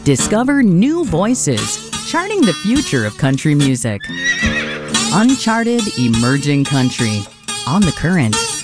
Discover new voices, charting the future of country music. Uncharted Emerging Country, on The Current.